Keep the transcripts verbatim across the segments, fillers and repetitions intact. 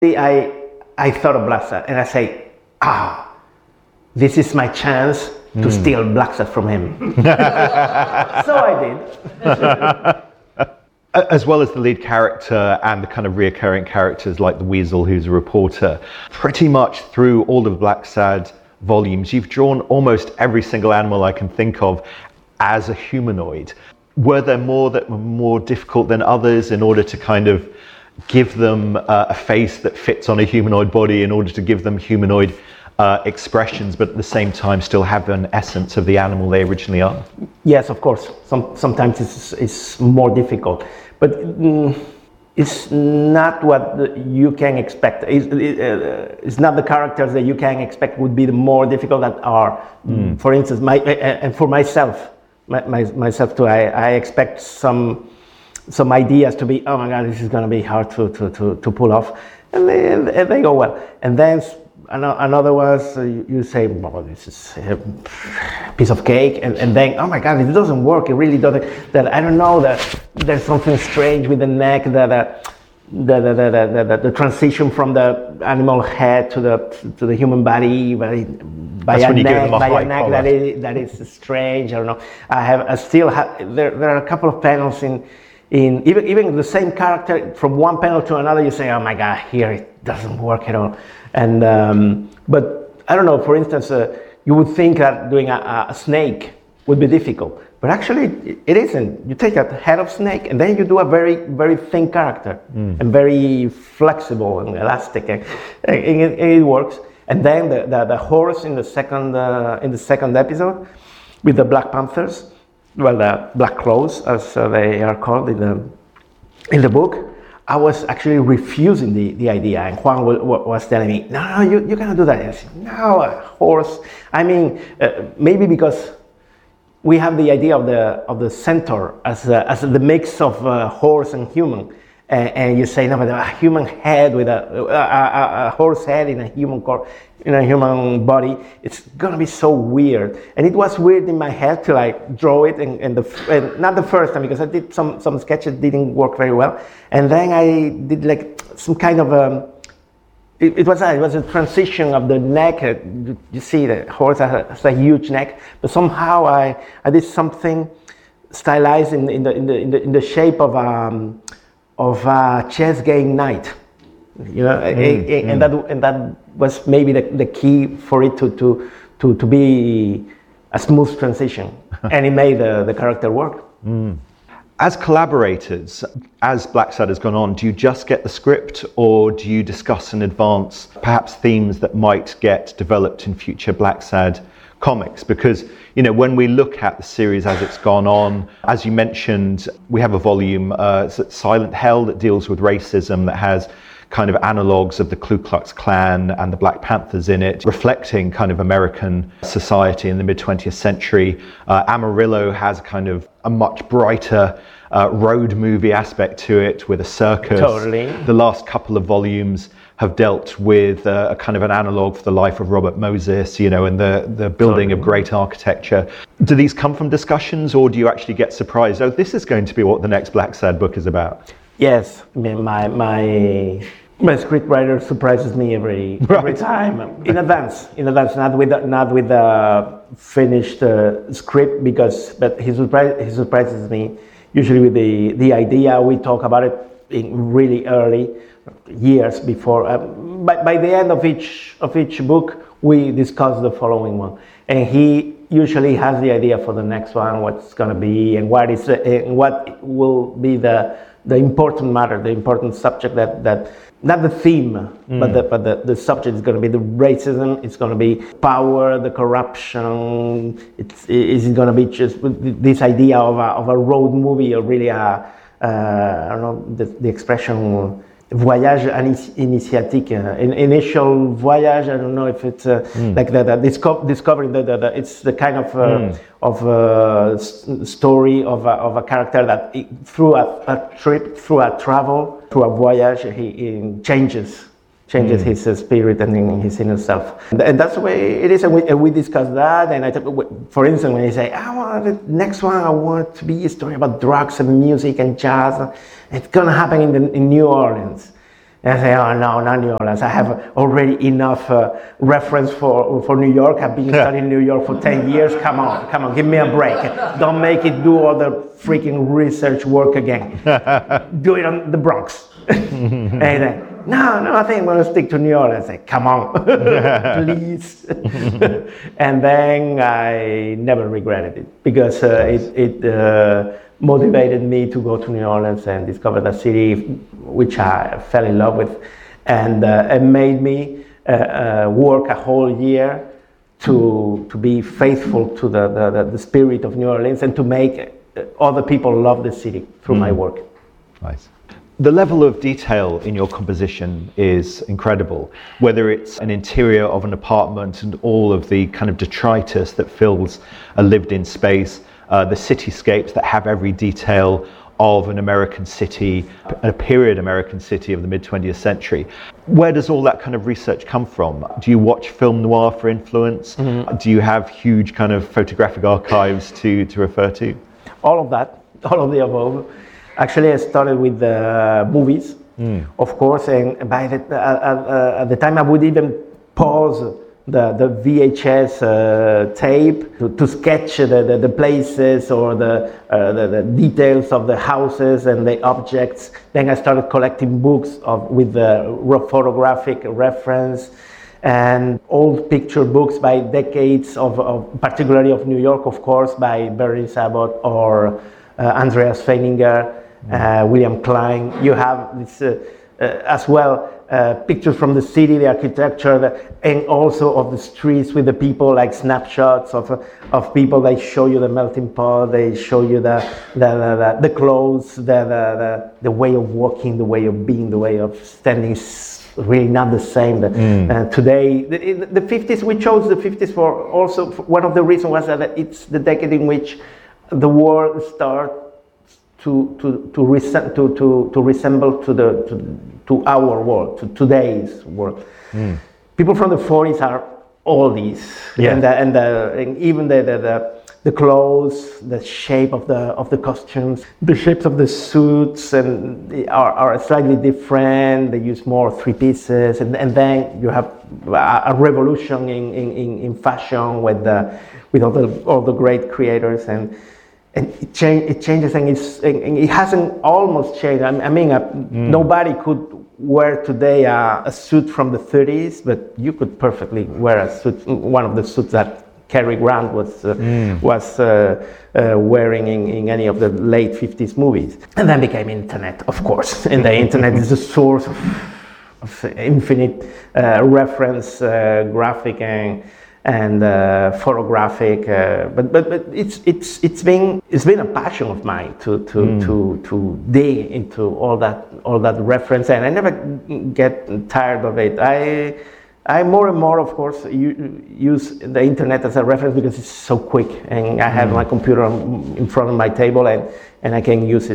I I thought of Black Sad and I say, ah, this is my chance to mm. steal Black Sad from him. So I did. As well as the lead character and the kind of reoccurring characters like the Weasel, who's a reporter, pretty much through all of the Black Sad volumes, you've drawn almost every single animal I can think of as a humanoid. Were there more that were more difficult than others in order to kind of give them uh, a face that fits on a humanoid body, in order to give them humanoid uh, expressions, but at the same time still have an essence of the animal they originally are? Yes, of course. Some, sometimes it's, it's more difficult, but mm, it's not what the, you can expect. It's, it, uh, it's not the characters that you can expect would be the more difficult that are. Mm. For instance, my, and for myself, my, my, myself too, I, I expect some some ideas to be, oh my God, this is going to be hard to, to, to, to pull off, and they, and they go well. And then another was, uh, you, you say, well, this is a piece of cake, and, and then, oh my God, it doesn't work, it really doesn't, that I don't know, that there's something strange with the neck, that uh, the, the, the, the, the, the transition from the animal head to the to the human body by, by a neck, by a neck that is, that is strange, I don't know. I have, I still have, there, there are a couple of panels in, In even even the same character from one panel to another, you say, "Oh my God, here it doesn't work at all." And um, but I don't know. For instance, uh, you would think that doing a, a snake would be difficult, but actually it isn't. You take a head of snake and then you do a very very thin character mm. and very flexible and elastic, and, and, it, and it works. And then the, the, the horse in the second uh, in the second episode with the Black Panthers. Well, the Black Crows, as uh, they are called in the in the book, I was actually refusing the, the idea, and Juan w- w- was telling me, no, no, you, you cannot do that. And I said, no, a horse. I mean, uh, maybe because we have the idea of the of the centaur as a, as the mix of uh, horse and human, and, and you say, no, but a human head with a, a, a, a horse head in a human core. In a human body, it's gonna be so weird. And it was weird in my head to like draw it, and, and the and not the first time, because I did some some sketches didn't work very well, and then I did like some kind of um, it, it was a, it was a transition of the neck. You, you see, the horse has a, has a huge neck, but somehow I I did something stylized in, in the in the in the in the shape of um of a chess game knight. You know, mm, and, mm. and that and that was maybe the, the key for it to, to to to be a smooth transition, and it made the, the character work. Mm. As collaborators, as Black Sad has gone on, do you just get the script, or do you discuss in advance perhaps themes that might get developed in future Black Sad comics? Because, you know, when we look at the series as it's gone on, as you mentioned, we have a volume, uh, Silent Hell, that deals with racism, that has kind of analogues of the Ku Klux Klan and the Black Panthers in it, reflecting kind of American society in the mid twentieth century. Uh, Amarillo has kind of a much brighter uh, road movie aspect to it, with a circus. Totally. The last couple of volumes have dealt with uh, a kind of an analogue for the life of Robert Moses, you know, and the, the building totally. Of great architecture. Do these come from discussions, or do you actually get surprised? Oh, this is going to be what the next Black Sad book is about. Yes, I mean, my my my scriptwriter surprises me every right. every time in advance. In advance, not with the, not with the finished uh, script, because but he surprise he surprises me usually with the the idea. We talk about it in really early years before. Uh, by by the end of each of each book, we discuss the following one, and he usually has the idea for the next one, what's going to be, and what is uh, and what will be the the important matter, the important subject that, that not the theme, mm. but the but the, the subject is going to be the racism, it's going to be power, the corruption, it's, is it going to be just this idea of a, of a road movie, or really a, uh, I don't know, the, the expression, voyage initiatique, uh, in, initial voyage, I don't know if it's uh, mm. like that, that disco- discovering the, the, the, it's the kind of uh, mm. of uh, s- story of a, of a character that it, through a, a trip, through a travel, through a voyage, he, he changes changes mm. his uh, spirit and his inner self. And, and that's the way it is, and we, and we discuss that, and I t- for instance, when you say, I want the next one, I want to be a story about drugs and music and jazz, it's gonna happen in, the, in New Orleans. And I say, oh no, not New Orleans. I have already enough uh, reference for, for New York. I've been studying New York for ten years. Come on, come on, give me a break. Don't make it do all the freaking research work again. Do it on the Bronx. And then, no, no, I think I'm going to stick to New Orleans. I say, come on, please. And then I never regretted it because uh, it, it uh, motivated me to go to New Orleans and discover the city, which I fell in love with, and uh, it made me uh, uh, work a whole year to to be faithful to the, the, the spirit of New Orleans and to make other people love the city through mm. my work. Nice. The level of detail in your composition is incredible, whether it's an interior of an apartment and all of the kind of detritus that fills a lived-in space, Uh, the cityscapes that have every detail of an American city, a period American city of the mid-twentieth century. Where does all that kind of research come from? Do you watch film noir for influence? Mm-hmm. Do you have huge kind of photographic archives to, to refer to? All of that, all of the above. Actually, I started with the movies, mm. of course, and by the, uh, uh, at the time I would even pause the, the V H S uh, tape to, to sketch the, the, the places or the, uh, the, the details of the houses and the objects. Then I started collecting books of, with the photographic reference and old picture books by decades of, of particularly of New York, of course, by Berenice Abbott or uh, Andreas Feininger, uh, William Klein. You have this uh, uh, as well. Uh, pictures from the city, the architecture, the, and also of the streets with the people, like snapshots of of people. They show you the melting pot. They show you the the the, the, the clothes, the, the the the way of walking, the way of being, the way of standing. Is really not the same. The, mm. uh, today, the, the fifties. We chose the fifties for also for one of the reasons was that it's the decade in which the world starts to to to, rese- to to to resemble to the to, to our world, to today's world. Mm. People from the forties are oldies, yeah. and, the, and, the, and even the, the the the clothes, the shape of the of the costumes, the shapes of the suits, and they are are slightly different. They use more three pieces, and, and then you have a, a revolution in, in, in fashion with the with all the all the great creators and. And it, change, it changes, and, it's, and it hasn't almost changed. I mean, uh, mm. nobody could wear today a, a suit from the thirties, but you could perfectly wear a suit, one of the suits that Cary Grant was uh, mm. was uh, uh, wearing in, in any of the late fifties movies. And then became internet, of course. And the internet is a source of, of infinite uh, reference, uh, graphic and. and uh, photographic, uh, but but but it's it's it's been it's been a passion of mine to to mm. to to dig into all that all that reference, and I never get tired of it. I I more and more, of course, use the internet as a reference because it's so quick, and I have mm. my computer in front of my table, and and I can use it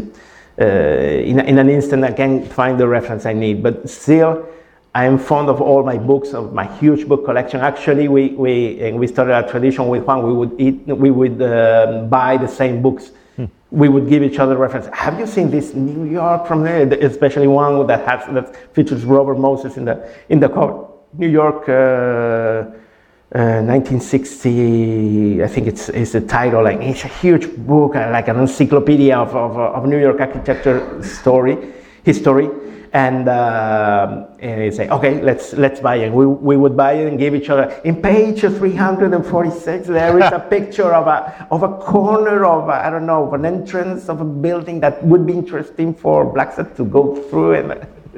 uh, in in an instant. I can find the reference I need, but still. I am fond of all my books, of my huge book collection. Actually, we we and we started a tradition with Juan. We would eat, we would uh, buy the same books. Hmm. We would give each other reference. Have you seen this New York from there? Especially one that has that features Robert Moses in the in the cover. New York, uh, uh, nineteen sixty. I think it's is the title. Like it's a huge book, uh, like an encyclopedia of, of of New York architecture story, history. And, uh, and they say, okay, let's let's buy it. We we would buy it and give each other. In page three hundred forty-six, there is a picture of a of a corner of a, I don't know, of an entrance of a building that would be interesting for Blacksad to go through, and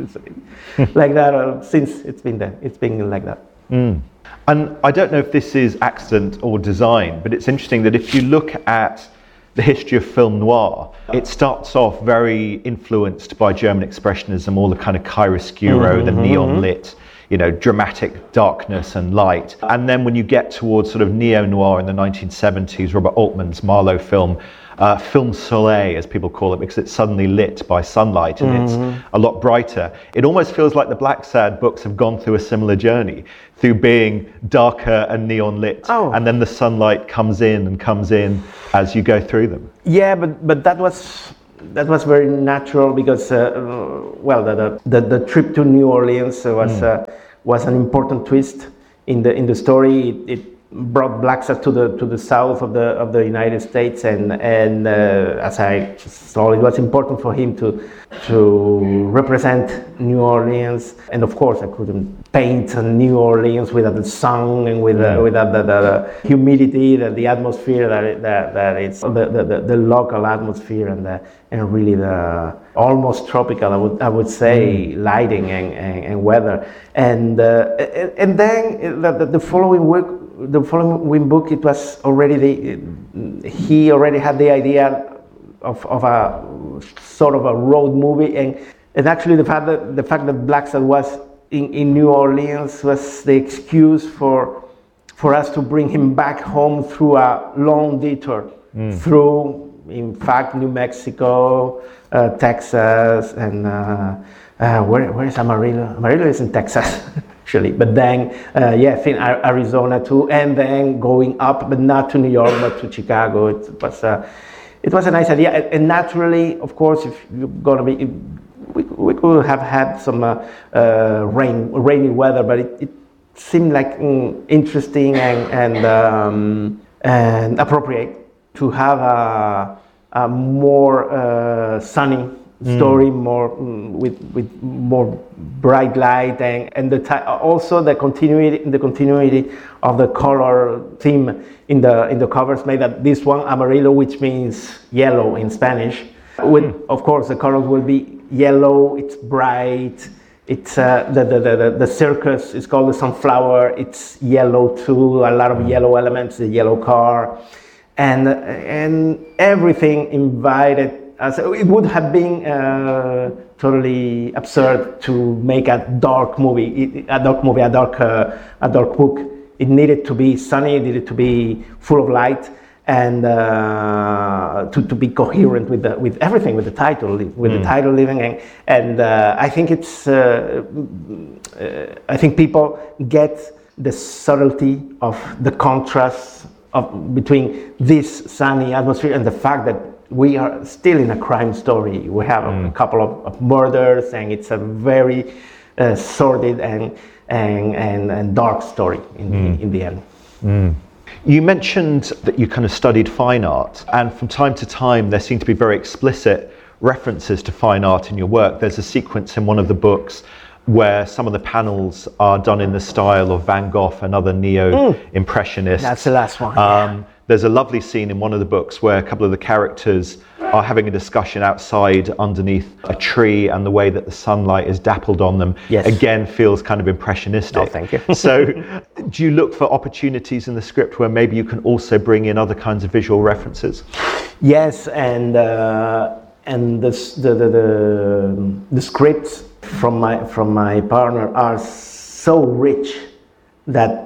like that. Uh, since it's been there, it's been like that. Mm. And I don't know if this is accident or design, but it's interesting that if you look at the history of film noir, it starts off very influenced by German expressionism, all the kind of chiaroscuro, mm-hmm, the neon mm-hmm. lit, you know, dramatic darkness and light. And then when you get towards sort of neo-noir in the nineteen seventies, Robert Altman's Marlowe film, uh, Film Soleil, as people call it, because it's suddenly lit by sunlight and mm-hmm. it's a lot brighter. It almost feels like the Blacksad books have gone through a similar journey, through being darker and neon lit, oh. and then the sunlight comes in and comes in as you go through them. Yeah, but but that was that was very natural because, uh, well, the, the the trip to New Orleans was mm. uh, was an important twist in the in the story. It, it brought Blacksad to the to the south of the of the United States, and and uh, as I saw, it was important for him to to represent New Orleans. And of course, I couldn't paint New Orleans without the sun and with uh, without the, the, the humidity, the, the atmosphere that it, that that it's the, the, the local atmosphere and the and really the almost tropical, I would I would say, mm. lighting and, and, and weather. And uh, and, and then the, the following week. The following book, it was already the, he already had the idea of, of a sort of a road movie, and, and actually the fact that the fact that Blacksad was in, in New Orleans was the excuse for for us to bring him back home through a long detour mm. through, in fact, New Mexico, uh, Texas, and uh, uh, where where is Amarillo? Amarillo is in Texas. Actually, but then, uh, yeah, I think Arizona too, and then going up, but not to New York, but to Chicago. It was, uh, it was a nice idea, and, and naturally, of course, if you're gonna be, we, we could have had some uh, uh, rain, rainy weather, but it, it seemed like mm, interesting and and um, and appropriate to have a, a more uh, sunny story, mm. more mm, with with more bright light, and and the ti- also the continuity the continuity of the color theme in the in the covers made that this one Amarillo, which means yellow in Spanish, with mm. of course the colors will be yellow. It's bright. It's uh, the, the the the circus is called the Sunflower. It's yellow too. A lot of yellow elements. The yellow car, and and everything invited. Uh, so it would have been uh, totally absurd to make a dark movie, a dark movie, a dark, uh, a dark book. It needed to be sunny, it needed to be full of light, and uh, to, to be coherent with the, with everything, with the title, with mm. the title living. And, and uh, I think it's, uh, uh, I think people get the subtlety of the contrast of between this sunny atmosphere and the fact that we are still in a crime story. We have mm. a couple of, of murders, and it's a very uh, sordid and, and and and dark story in, mm. in the end. Mm. You mentioned that you kind of studied fine art, and from time to time there seem to be very explicit references to fine art in your work. There's a sequence in one of the books where some of the panels are done in the style of Van Gogh and other neo-impressionists. Mm. That's the last one. Um, There's a lovely scene in one of the books where a couple of the characters are having a discussion outside underneath a tree, and the way that the sunlight is dappled on them yes. again feels kind of impressionistic. Oh, thank you. So do you look for opportunities in the script where maybe you can also bring in other kinds of visual references? Yes, and uh, and the, the, the, the, the scripts from my, from my partner are so rich that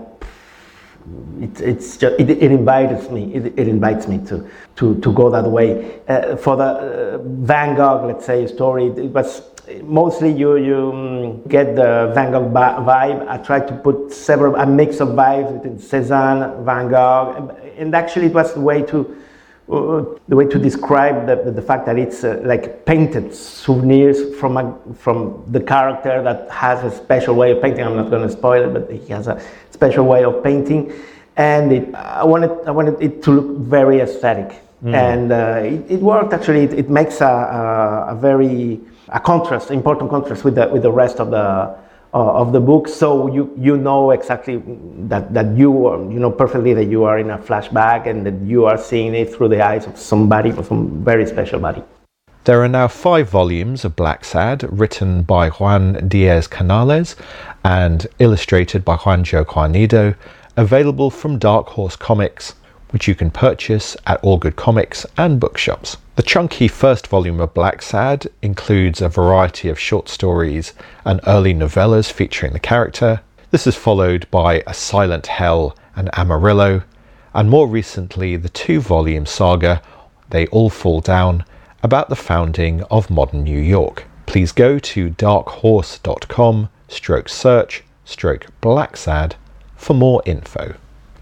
It, it's just, it, it invites me. It, it invites me to to to go that way. Uh, for the uh, Van Gogh, let's say, story, it was mostly you you get the Van Gogh vibe. I tried to put several a mix of vibes between Cézanne, Van Gogh, and actually it was the way to uh, the way to describe the the, the fact that it's uh, like painted souvenirs from a from the character that has a special way of painting. I'm not going to spoil it, but he has a special way of painting, and it, I wanted I wanted it to look very aesthetic, mm. and uh, it, it worked actually. It, it makes a, a, a very a contrast, important contrast with the with the rest of the uh, of the book. So you you know exactly that that you you know perfectly that you are in a flashback, and that you are seeing it through the eyes of somebody, of some very special body. There are now five volumes of Blacksad, written by Juan Diaz Canales and illustrated by Juanjo Guarnido, available from Dark Horse Comics, which you can purchase at all good comics and bookshops. The chunky first volume of Blacksad includes a variety of short stories and early novellas featuring the character. This is followed by A Silent Hell and Amarillo, and more recently the two-volume saga, They All Fall Down, about the founding of modern New York. Please go to darkhorse dot com stroke search stroke Blacksad for more info.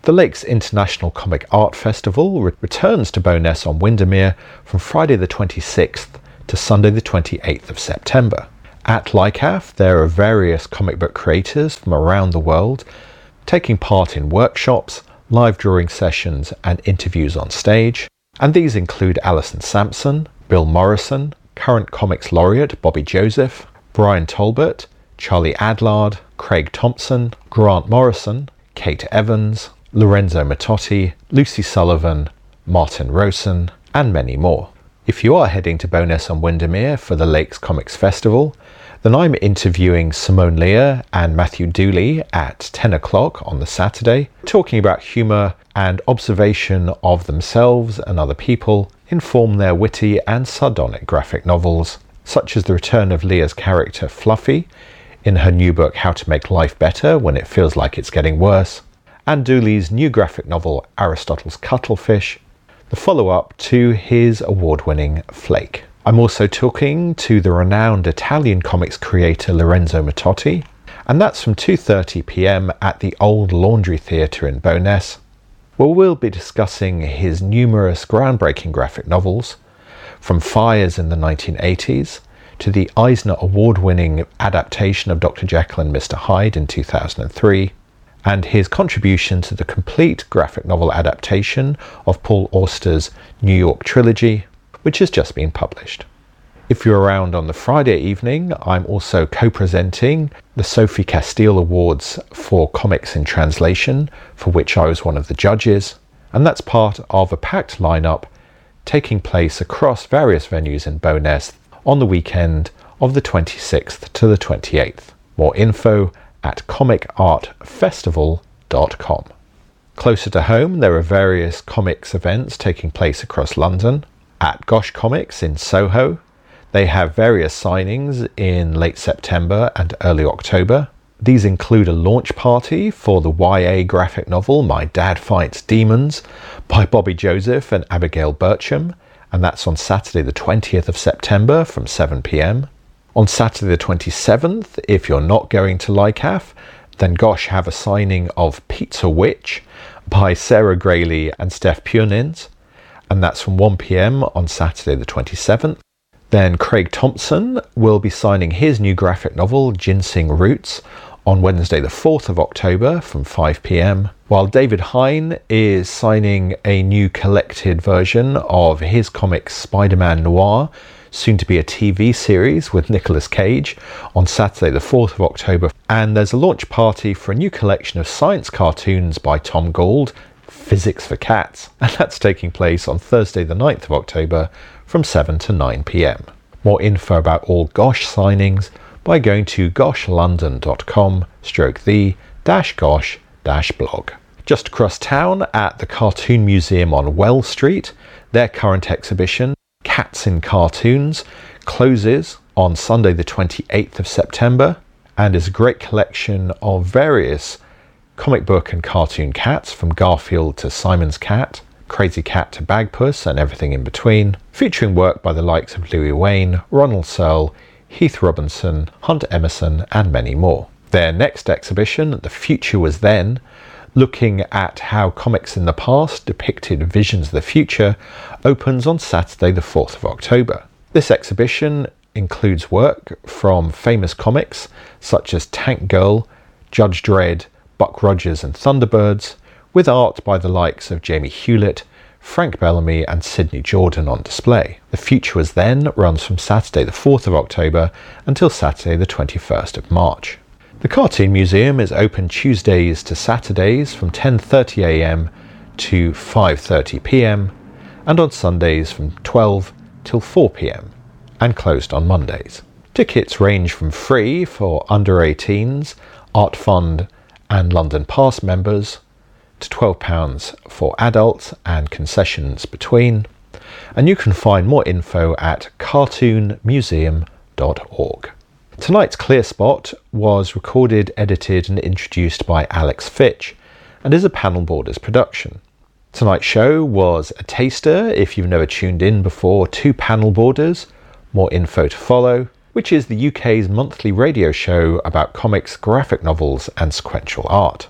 The Lakes International Comic Art Festival re- returns to Bowness on Windermere from Friday the twenty-sixth to Sunday the twenty-eighth of September. At L I C A F, there are various comic book creators from around the world taking part in workshops, live drawing sessions and interviews on stage, and these include Alison Sampson, Bill Morrison, current comics laureate Bobby Joseph, Brian Tolbert, Charlie Adlard, Craig Thompson, Grant Morrison, Kate Evans, Lorenzo Mattotti, Lucy Sullivan, Martin Rosen, and many more. If you are heading to Bowness on Windermere for the Lakes Comics Festival, then I'm interviewing Simone Lear and Matthew Dooley at ten o'clock on the Saturday, talking about humour and observation of themselves and other people inform their witty and sardonic graphic novels, such as the return of Lear's character Fluffy in her new book How to Make Life Better When It Feels Like It's Getting Worse, and Dooley's new graphic novel Aristotle's Cuttlefish, the follow-up to his award-winning Flake. I'm also talking to the renowned Italian comics creator Lorenzo Mattotti, and that's from two thirty p m at the Old Laundry Theatre in Bowness, where we'll be discussing his numerous groundbreaking graphic novels, from Fires in the nineteen eighties to the Eisner Award-winning adaptation of Doctor Jekyll and Mister Hyde in two thousand three, and his contribution to the complete graphic novel adaptation of Paul Auster's New York trilogy, which has just been published. If you're around on the Friday evening, I'm also co-presenting the Sophie Castile Awards for Comics in Translation, for which I was one of the judges, and that's part of a packed lineup taking place across various venues in Bowness on the weekend of the twenty-sixth to the twenty-eighth. More info at comic art festival dot com. Closer to home, there are various comics events taking place across London. At Gosh Comics in Soho, they have various signings in late September and early October. These include a launch party for the Y A graphic novel My Dad Fights Demons by Bobby Joseph and Abigail Bertram, and that's on Saturday the twentieth of September from seven p m. On Saturday the twenty-seventh, if you're not going to L I C A F, then Gosh have a signing of Pizza Witch by Sarah Grayley and Steph Punins, and that's from one p m on Saturday the twenty-seventh. Then Craig Thompson will be signing his new graphic novel Ginseng Roots on Wednesday the fourth of October from five p m, while David Hine is signing a new collected version of his comic Spider-Man Noir, soon to be a T V series with Nicolas Cage, on Saturday the fourth of October. And there's a launch party for a new collection of science cartoons by Tom Gould, Physics for Cats, and that's taking place on Thursday the ninth of October from seven to nine p m. More info about all Gosh signings by going to gosh london dot com stroke the dash gosh dash blog. Just across town at the Cartoon Museum on Well Street, their current exhibition, Cats in Cartoons, closes on Sunday the twenty-eighth of September and is a great collection of various comic book and cartoon cats, from Garfield to Simon's Cat, Crazy Cat to Bagpuss and everything in between, featuring work by the likes of Louis Wain, Ronald Searle, Heath Robinson, Hunt Emerson and many more. Their next exhibition, The Future Was Then, looking at how comics in the past depicted visions of the future, opens on Saturday the fourth of October. This exhibition includes work from famous comics such as Tank Girl, Judge Dredd, Buck Rogers and Thunderbirds, with art by the likes of Jamie Hewlett, Frank Bellamy and Sidney Jordan on display. The Future Was Then runs from Saturday the fourth of October until Saturday the twenty-first of March. The Cartoon Museum is open Tuesdays to Saturdays from ten thirty a m to five thirty p m and on Sundays from twelve till four p m and closed on Mondays. Tickets range from free for under eighteens, Art Fund and London Pass members to twelve pounds for adults and concessions between, and you can find more info at cartoon museum dot org. Tonight's Clear Spot was recorded, edited and introduced by Alex Fitch and is a Panel Borders production. Tonight's show was a taster, if you've never tuned in before, to Panel Borders, More Info to Follow, which is the U K's monthly radio show about comics, graphic novels and sequential art.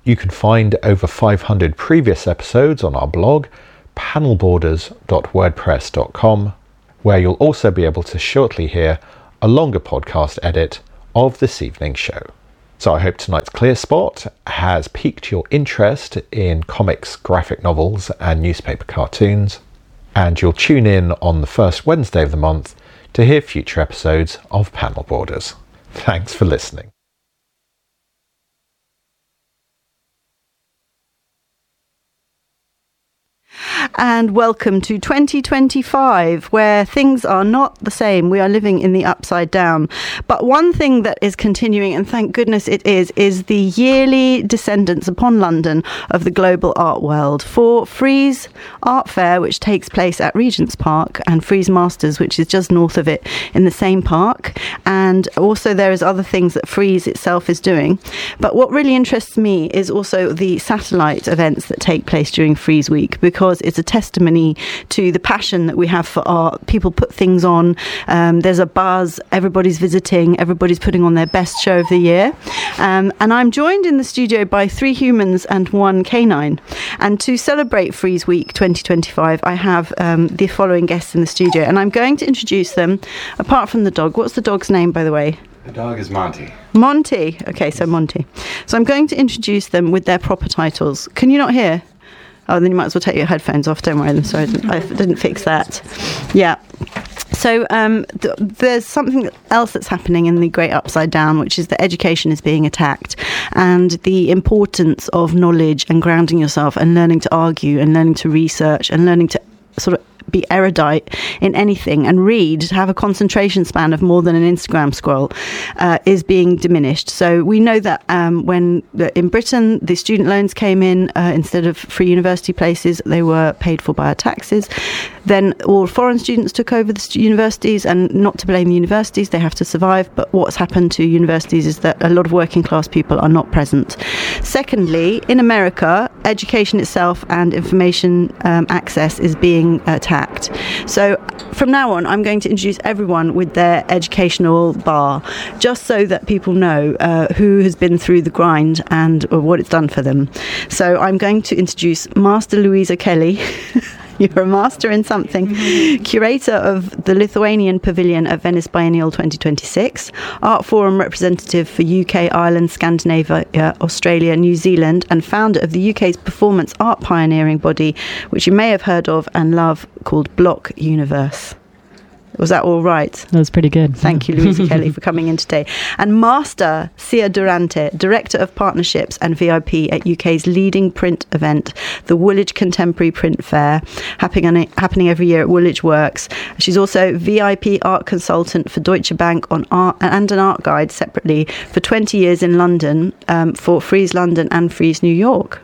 You can find over five hundred previous episodes on our blog, panel borders dot wordpress dot com, where you'll also be able to shortly hear a longer podcast edit of this evening's show. So I hope tonight's Clear Spot has piqued your interest in comics, graphic novels and newspaper cartoons, and you'll tune in on the first Wednesday of the month to hear future episodes of Panel Borders. Thanks for listening. And welcome to twenty twenty-five, where things are not the same. We are living in the upside down. But one thing that is continuing, and thank goodness it is, is the yearly descendants upon London of the global art world for Frieze Art Fair, which takes place at Regent's Park, and Frieze Masters, which is just north of it in the same park. And also there is other things that Frieze itself is doing. But what really interests me is also the satellite events that take place during Frieze Week, because it's a testimony to the passion that we have for art. People put things on, um, there's a buzz, everybody's visiting, everybody's putting on their best show of the year. Um, and I'm joined in the studio by three humans and one canine. And to celebrate Frieze Week twenty twenty-five, I have um, the following guests in the studio, and I'm going to introduce them, apart from the dog. What's the dog's name, by the way? The dog is Monty. Monty. Okay, so Monty. So I'm going to introduce them with their proper titles. Can you not hear? Oh, then you might as well take your headphones off. Don't worry, I'm sorry, I didn't, I didn't fix that. Yeah. So um, th- there's something else that's happening in the Great Upside Down, which is that education is being attacked, and the importance of knowledge and grounding yourself and learning to argue and learning to research and learning to sort of be erudite in anything and read, to have a concentration span of more than an Instagram scroll, uh, is being diminished. So we know that um, when in Britain the student loans came in, uh, instead of free university places, they were paid for by our taxes. Then all foreign students took over the st- universities, and not to blame the universities, they have to survive. But what's happened to universities is that a lot of working class people are not present. Secondly, in America, education itself and information um, access is being attacked. So from now on, I'm going to introduce everyone with their educational bar, just so that people know uh, who has been through the grind and what it's done for them. So I'm going to introduce Master Louisa Kelly. You're a master in something. Mm-hmm. Curator of the Lithuanian Pavilion at Venice Biennial twenty twenty-six, Art Forum representative for U K, Ireland, Scandinavia, Australia, New Zealand, and founder of the U K's performance art pioneering body, which you may have heard of and love, called Block Universe. Was that all right? That was pretty good. Thank you, Louisa Kelly, for coming in today. And Master Sia Durante, Director of Partnerships and V I P at U K's leading print event, the Woolwich Contemporary Print Fair, happening, happening every year at Woolwich Works. She's also V I P art consultant for Deutsche Bank on art and an art guide separately for twenty years in London, um, for Frieze London and Frieze New York.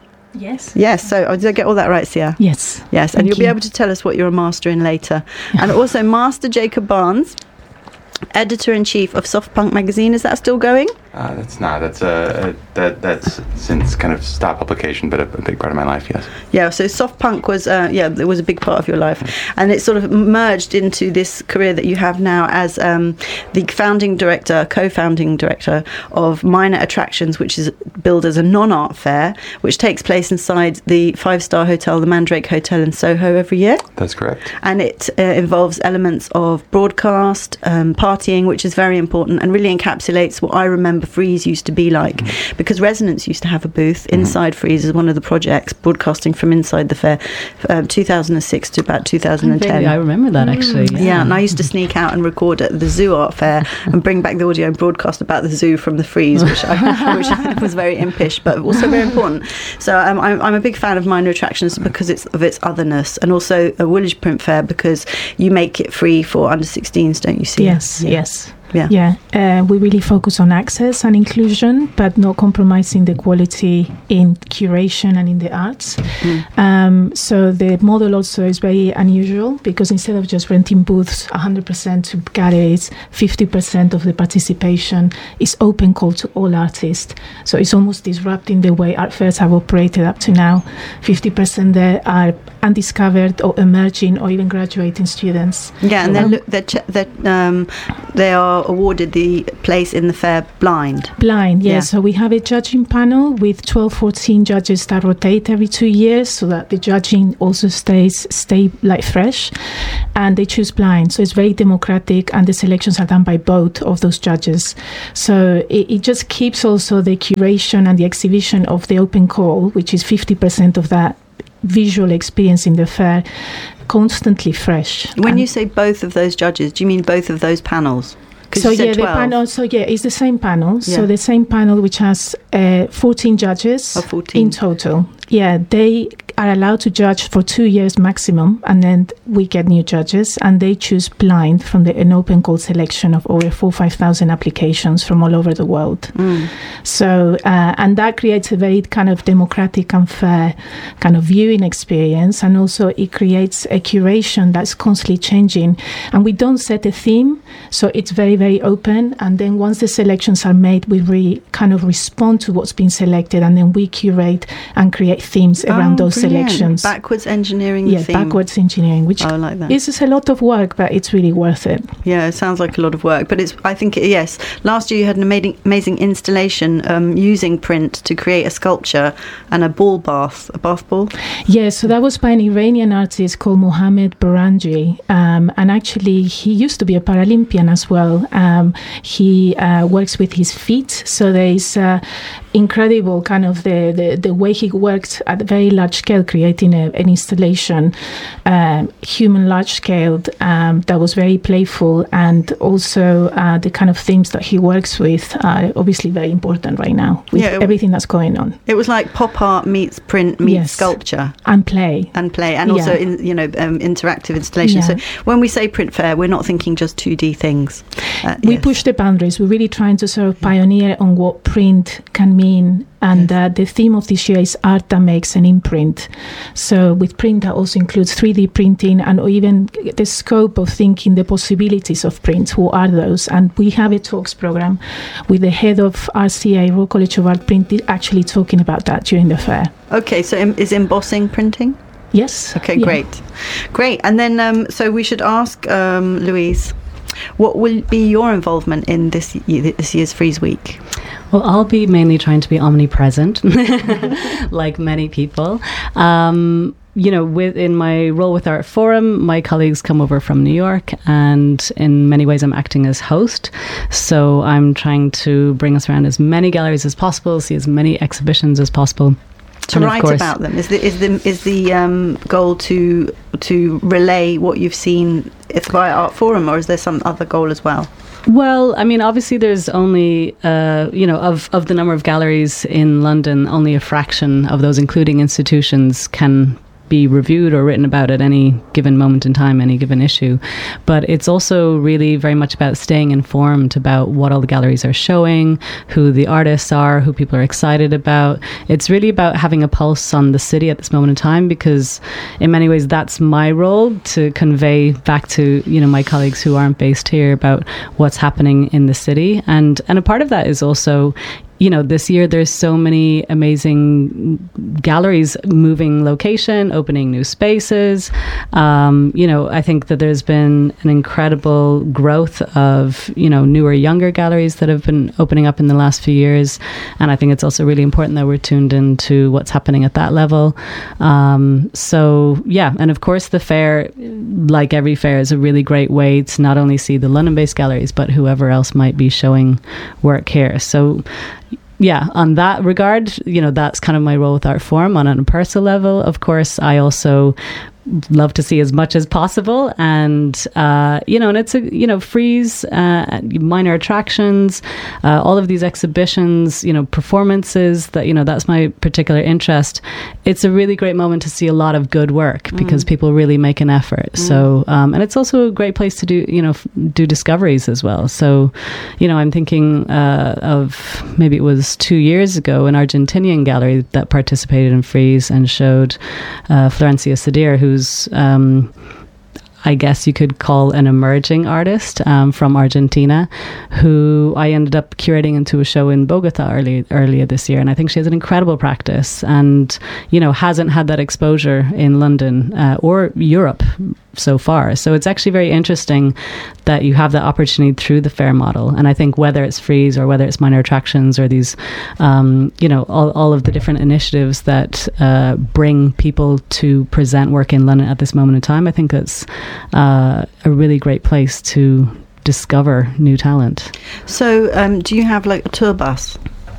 Yes. Yes. So did I get all that right, Sia? Yes. Yes. And Thank you'll you. be able to tell us what you're a master in later. And also Master Jacob Barnes, Editor-in-Chief of Soft Punk magazine. Is that still going? Uh, that's not. That's uh, that that's since kind of stopped publication, but a, a big part of my life. Yes. Yeah. So Soft Punk was, uh, yeah, it was a big part of your life, and it sort of merged into this career that you have now as um, the founding director, co-founding director of Minor Attractions, which is billed as a non-art fair, which takes place inside the five-star hotel, the Mandrake Hotel in Soho, every year. That's correct. And it uh, involves elements of broadcast, um, partying, which is very important, and really encapsulates what I remember Frieze used to be like, mm-hmm. because Resonance used to have a booth inside mm-hmm. Frieze as one of the projects, broadcasting from inside the fair, um, two thousand six to about two thousand ten. Really, I remember that actually. Mm. Yeah. yeah, and I used to sneak out and record at the Zoo Art Fair and bring back the audio and broadcast about the zoo from the Frieze, which I, which was very impish, but also very important. So um, I'm, I'm a big fan of Minor Attractions because it's of its otherness, and also a Woolwich Print Fair because you make it free for under sixteens, don't you see? Yes, yeah. yes. Yeah, yeah. Uh, we really focus on access and inclusion, but not compromising the quality in curation and in the arts. Mm. Um, so the model also is very unusual because instead of just renting booths one hundred percent to galleries, fifty percent of the participation is open call to all artists. So it's almost disrupting the way art fairs have operated up to now. fifty percent there are undiscovered or emerging or even graduating students. Yeah, and they're, they're, ch- they're, um, they are are awarded the place in the fair blind. Blind, yes. Yeah. So we have a judging panel with twelve, fourteen judges that rotate every two years so that the judging also stays stay like fresh, and they choose blind. So it's very democratic, and the selections are done by both of those judges. So it, it just keeps also the curation and the exhibition of the open call, which is fifty percent of that visual experience in the fair, constantly fresh. When and you say both of those judges, do you mean both of those panels? So yeah, the panel. So yeah, it's the same panel. Yeah. So the same panel, which has uh, fourteen judges Oh, fourteen. in total. Yeah, they are allowed to judge for two years maximum, and then we get new judges, and they choose blind from the, an open call selection of over four five thousand applications from all over the world. Mm. So uh, and that creates a very kind of democratic and fair kind of viewing experience, and also it creates a curation that's constantly changing. And we don't set a theme, so it's very very open. And then once the selections are made, we re, kind of respond to what's been selected, and then we curate and create themes around Oh, those brilliant. selections. Backwards engineering the Yeah, theme. backwards engineering, which I like that. is just a lot of work, but it's really worth it. Yeah, it sounds like a lot of work, but it's. I think yes. Last year you had an amazing, amazing installation um, using print to create a sculpture and a ball bath, a bath ball. Yeah, so that was by an Iranian artist called Mohamed Baranji, um, and actually he used to be a Paralympian as well. Um, he uh, works with his feet, so there is uh, incredible kind of the, the, the way he worked at a very large scale, creating a, an installation, um, human large scale, um, that was very playful, and also uh, the kind of themes that he works with are obviously very important right now with Yeah, it- everything that's going on. It was like pop art meets print meets Yes. sculpture. And play. And play, and also Yeah. in you know um, interactive installation. Yeah. So when we say print fair, we're not thinking just two D things. Uh, We yes. push the boundaries. We're really trying to sort of pioneer on what print can mean. And uh, the theme of this year is art that makes an imprint. So with print, that also includes three D printing, and or even the scope of thinking the possibilities of print. What are those? And we have a talks program with the head of R C A, Royal College of Art Print, actually talking about that during the fair. Okay, so em- is embossing printing? Yes. Okay, Yeah. great, great. And then um, so we should ask um, Louise, what will be your involvement in this year, this year's Frieze Week? Well, I'll be mainly trying to be omnipresent, like many people. Um, you know, with in my role with Art Forum, my colleagues come over from New York, and in many ways I'm acting as host. So I'm trying to bring us around as many galleries as possible, see as many exhibitions as possible. To And of write course- about them is the is the is the um, goal to to relay what you've seen via Art Forum, or is there some other goal as well? Well, I mean, obviously, there's only, uh, you know, of, of the number of galleries in London, only a fraction of those, including institutions, can be reviewed or written about at any given moment in time, any given issue. But it's also really very much about staying informed about what all the galleries are showing, who the artists are, who people are excited about. It's really about having a pulse on the city at this moment in time, because in many ways that's my role, to convey back to, you know, my colleagues who aren't based here about what's happening in the city. And and a part of that is also, you know, this year there's so many amazing galleries moving location, opening new spaces. Um, you know, I think that there's been an incredible growth of, you know, newer, younger galleries that have been opening up in the last few years. And I think it's also really important that we're tuned into what's happening at that level. Um, so, yeah. And of course, the fair, like every fair, is a really great way to not only see the London-based galleries, but whoever else might be showing work here. So, yeah, on that regard, you know, that's kind of my role with Art Forum. On a personal level, of course, I also love to see as much as possible, and uh you know and it's a you know Frieze, uh minor attractions, uh, all of these exhibitions, you know performances, that you know that's my particular interest. It's a really great moment to see a lot of good work, mm. because people really make an effort. mm. So um and it's also a great place to do you know f- do discoveries as well. So you know I'm thinking uh of maybe it was two years ago an Argentinian gallery that participated in Frieze and showed uh Florencia Sadir, who who's um, I guess you could call an emerging artist um, from Argentina, who I ended up curating into a show in Bogota early, earlier this year. And I think she has an incredible practice and, you know, hasn't had that exposure in London uh, or Europe so far. So it's actually very interesting that you have the opportunity through the fair model. And I think whether it's Frieze or whether it's minor attractions or these, um, you know, all, all of the different initiatives that uh, bring people to present work in London at this moment in time, I think that's uh, a really great place to discover new talent. So um, do you have like a tour bus?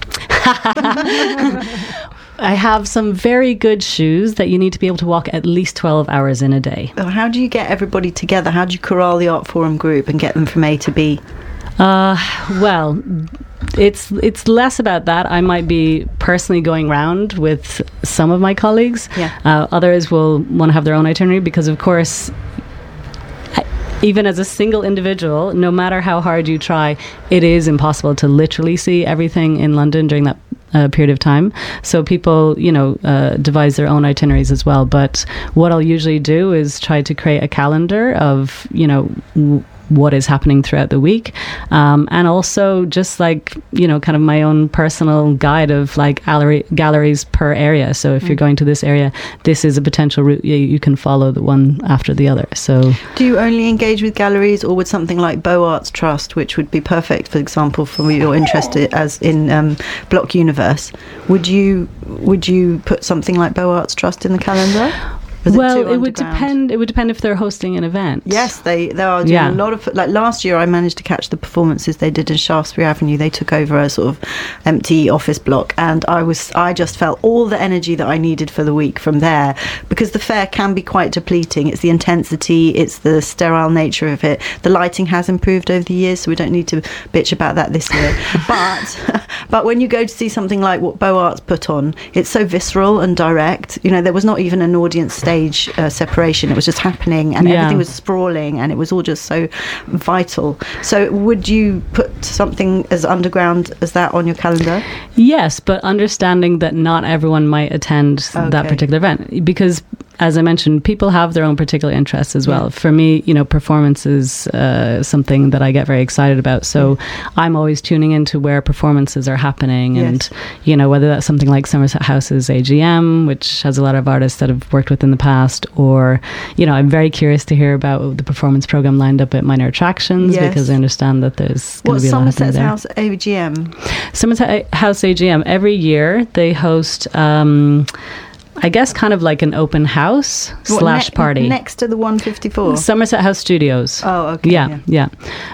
I have some very good shoes that you need to be able to walk at least twelve hours in a day. How do you get everybody together? How do you corral the Art Forum group and get them from A to B? Uh, well, it's it's less about that. I might be personally going round with some of my colleagues. Yeah. Uh, others will want to have their own itinerary because, of course, I, even as a single individual, no matter how hard you try, it is impossible to literally see everything in London during that Uh, period of time. So people, you know, uh, devise their own itineraries as well. But what I'll usually do is try to create a calendar of, you know, w- what is happening throughout the week. Um, and also just like, you know, kind of my own personal guide of like gallery, galleries per area. So if mm. you're going to this area, this is a potential route you, you can follow the one after the other. So do you only engage with galleries or with something like Beaux Arts Trust, which would be perfect, for example, for your interest as in um, Block Universe? Would you would you put something like Beaux Arts Trust in the calendar? Was well, it, it would depend. It would depend if they're hosting an event. Yes, they they are doing Yeah. a lot of, like last year I managed to catch the performances they did in Shaftesbury Avenue. They took over a sort of empty office block, and I was I just felt all the energy that I needed for the week from there, because the fair can be quite depleting. It's the intensity, it's the sterile nature of it. The lighting has improved over the years, so we don't need to bitch about that this year. but but when you go to see something like what Beaux Arts put on, it's so visceral and direct. You know, there was not even an audience stage Uh, separation. It was just happening, and Yeah. everything was sprawling, and it was all just so vital. So would you put something as underground as that on your calendar? Yes, but understanding that not everyone might attend Okay. that particular event, because as I mentioned, people have their own particular interests as well. Yeah. For me, you know, performance is uh, something that I get very excited about. So yeah. I'm always tuning into where performances are happening, Yes. and, you know, whether that's something like Somerset House's A G M, which has a lot of artists that have worked with in the past, or, you know, I'm very curious to hear about the performance program lined up at Minor Attractions, Yes. because I understand that there's going to What's be a lot happening Somerset there. House A G M? Somerset House A G M, every year they host, um, I guess, kind of like an open house What, slash ne- party. next to the one fifty-four? Somerset House Studios. Oh, okay. Yeah, yeah.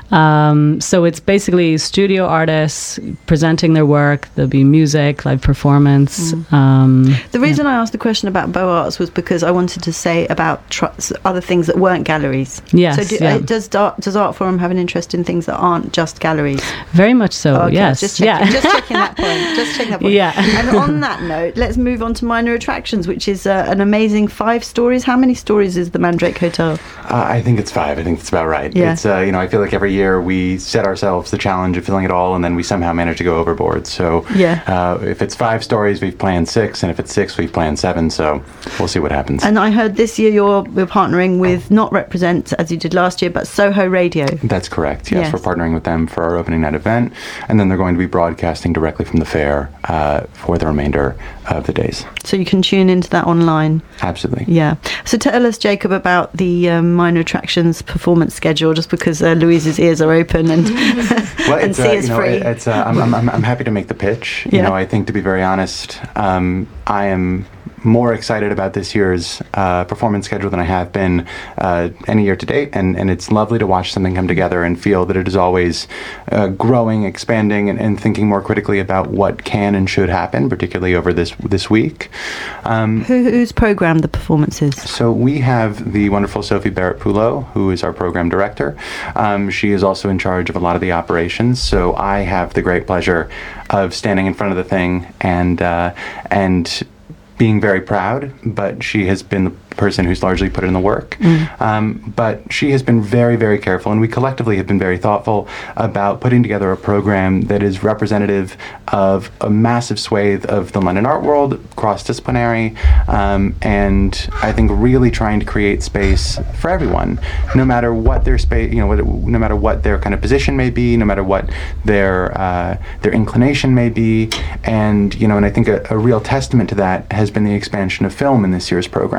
Um, so it's basically studio artists presenting their work. There'll be music, live performance. Mm. Um, The reason I asked the question about Beaux Arts was because I wanted to say about tr- other things that weren't galleries. Yes, So do, yeah. uh, does, Art, does Art Forum have an interest in things that aren't just galleries? very much so, Okay, yes. Just checking, yeah. just checking that point. Just checking that point. Yeah. And on that note, let's move on to Minor Attractions, which is uh, an amazing five stories. How many stories is the Mandrake Hotel? Uh, I think it's five. I think that's about right. Yeah. It's uh, you know, I feel like every year we set ourselves the challenge of filling it all, and then we somehow manage to go overboard. So Yeah. uh, if it's five stories, we've planned six, and if it's six, we've planned seven. So we'll see what happens. And I heard this year you're, you're partnering with not Represent, as you did last year, but Soho Radio. That's correct. Yes, Yes. we're partnering with them for our opening night event, and then they're going to be broadcasting directly from the fair uh, for the remainder of the days. So you can tune into that online. Absolutely. Yeah. So tell us, Jacob, about the um, Minor Attractions performance schedule, just because uh, Louise's ears are open and, Well, and it's, C uh, is you know, free. it- it's, uh, I'm, I'm, I'm I'm happy to make the pitch. You Yeah. know, I think, to be very honest, um, I am more excited about this year's uh, performance schedule than I have been uh, any year to date, and, and it's lovely to watch something come together and feel that it is always uh, growing, expanding, and, and thinking more critically about what can and should happen, particularly over this this week. Um, Who, who's programmed the performances? So we have the wonderful Sophie Barrett-Poulot, who is our program director. Um, she is also in charge of a lot of the operations. So I have the great pleasure of standing in front of the thing and uh, and being very proud. But she has been the person who's largely put in the work. Mm. Um, but she has been very, very careful, and we collectively have been very thoughtful about putting together a program that is representative of a massive swathe of the London art world, cross-disciplinary, um, and I think really trying to create space for everyone, no matter what their space, you know, what, no matter what their kind of position may be, no matter what their uh, their inclination may be, and you know, and I think a, a real testament to that has been the expansion of film in this year's program. Oh,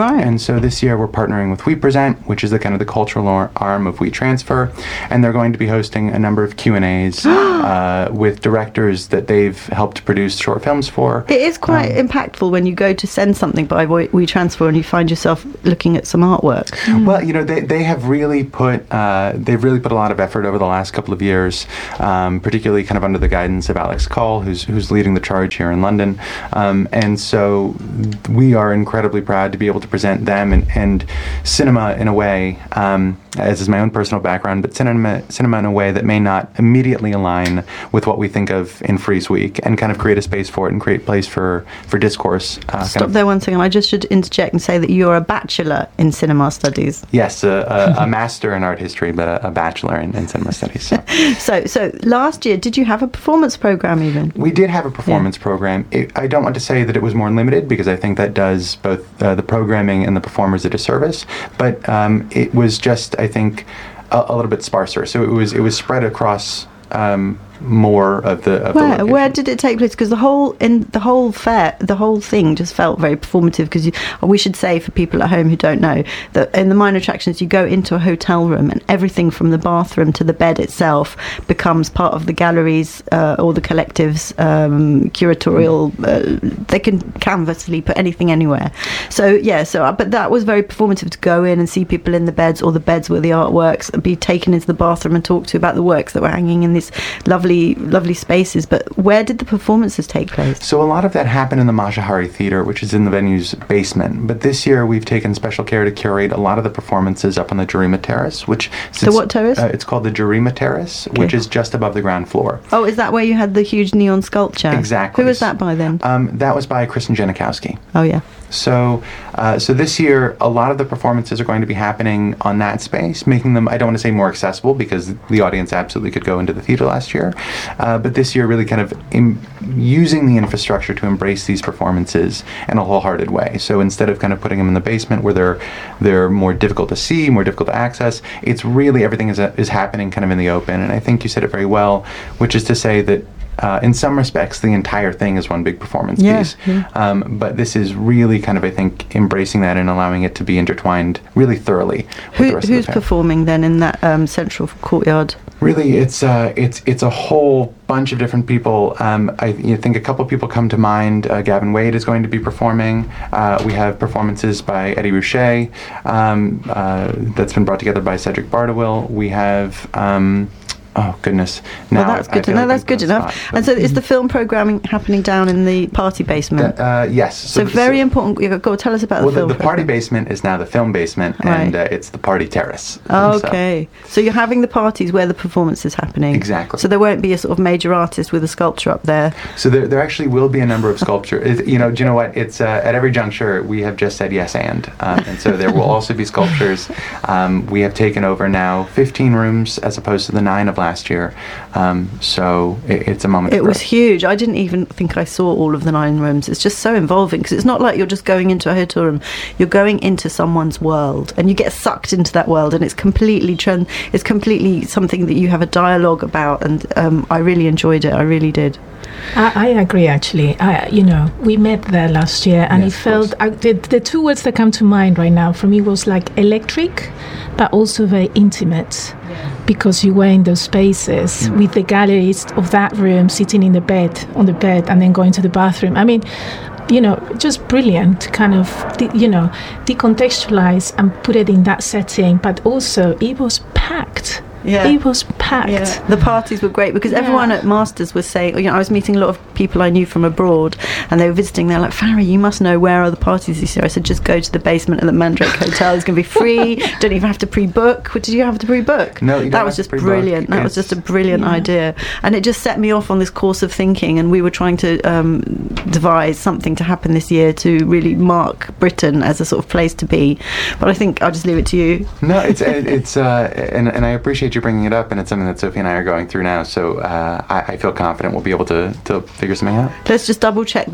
Right. And so this year we're partnering with We Present, which is the kind of the cultural ar- arm of We Transfer, and they're going to be hosting a number of Q and A's uh, with directors that they've helped produce short films for. It is quite um, impactful when you go to send something by We Transfer and you find yourself looking at some artwork. Mm. Well, you know, they, they have really put uh, they've really put a lot of effort over the last couple of years, um, particularly kind of under the guidance of Alex Call, who's who's leading the charge here in London. Um, and so we are incredibly proud to be able to present them and, and cinema in a way, um, as is my own personal background, but cinema cinema in a way that may not immediately align with what we think of in Frieze Week, and kind of create a space for it and create place for, for discourse. Uh, Stop kind of there one second. I just should interject and say that you're a bachelor in cinema studies. Yes, a, a, a master in art history, but a, a bachelor in, in cinema studies. So. so, so last year, did you have a performance program even? We did have a performance yeah. program. It, I don't want to say that it was more limited, because I think that does both uh, the programming and the performers a disservice, but um, it was just, I think, a, a little bit sparser. So it was it was spread across um, more of the of where the where did it take place? Because the whole in the whole fair the whole thing just felt very performative. Because we should say, for people at home who don't know, that in the minor attractions you go into a hotel room and everything from the bathroom to the bed itself becomes part of the galleries uh, or the collectives um, curatorial. Uh, they can canvassly put anything anywhere. So yeah, so but that was very performative to go in and see people in the beds, or the beds were the artworks, and be taken into the bathroom and talk to about the works that were hanging in this lovely. lovely spaces. But where did the performances take place? So a lot of that happened in the Mata-Hari Theatre, which is in the venue's basement. But this year we've taken special care to curate a lot of the performances up on the Jarima Terrace, which sits, the what terrace? Uh, it's called the Jarima Terrace, okay. which is just above the ground floor. Oh, is that where you had the huge neon sculpture? Exactly. Who was that by then? Um, that was by Kristen Janikowski. Oh yeah. So, uh, so this year, a lot of the performances are going to be happening on that space, making them, I don't want to say more accessible, because the audience absolutely could go into the theater last year, uh, but this year really kind of im- using the infrastructure to embrace these performances in a wholehearted way. So instead of kind of putting them in the basement where they're they're more difficult to see, more difficult to access, it's really everything is, is happening kind of in the open. And I think you said it very well, which is to say that Uh, in some respects, the entire thing is one big performance yeah, piece. Yeah. Um, but this is really kind of, I think, embracing that and allowing it to be intertwined really thoroughly with Who, the rest who's of the fair. performing then in that um, central courtyard? Really, it's uh, it's it's a whole bunch of different people. Um, I you think a couple of people come to mind. Uh, Gavin Wade is going to be performing. Uh, we have performances by Eddie Rouchet um, uh, that's been brought together by Cedric Bardewill. We have. Um, Oh goodness! Now well, that's good to know. That's good enough. Spot, and so, is the film programming happening down in the party basement? The, uh, yes. So, so very so, important. You've got to tell us about well, the film. The, the party basement is now the film basement, right. and uh, it's the party terrace. Okay. So. so you're having the parties where the performance is happening. Exactly. So there won't be a sort of major artist with a sculpture up there. So there, there actually will be a number of sculptures. You know, do you know what? It's uh, at every juncture we have just said yes and, um, and so there will also be sculptures. Um, we have taken over now fifteen rooms as opposed to the nine of last year. Um, so it, it's a moment. It was huge. I didn't even think I saw all of the nine rooms. It's just so involving, because it's not like you're just going into a hotel room. You're going into someone's world, and you get sucked into that world, and it's completely trend. It's completely something that you have a dialogue about, and um, I really enjoyed it. I really did. I, I agree, actually. I, you know, we met there last year, and yes, it felt uh, the, the two words that come to mind right now for me was like electric, but also very intimate, yeah. because you were in those spaces mm. with the galleries of that room, sitting in the bed on the bed, and then going to the bathroom. I mean, you know, just brilliant to kind of, de- you know, decontextualize and put it in that setting, but also it was packed. Yeah. It was packed. Yeah. The parties were great, because yeah. everyone at Masters was saying, you know, I was meeting a lot of people I knew from abroad, and they were visiting. They're like, Farry, you must know where are the parties this year. I said, just go to the basement of the Mandrake Hotel. It's going to be free. Don't even have to pre-book. What, did you have to pre-book? No, you don't that was have just to brilliant. That it's, was just a brilliant yeah. idea, and it just set me off on this course of thinking. And we were trying to um, devise something to happen this year to really mark Britain as a sort of place to be. But I think I'll just leave it to you. No, it's it's uh, and and I appreciate you bringing it up, and it's something that Sophie and I are going through now, so uh, I, I feel confident we'll be able to, to figure something out. Let's just double check then.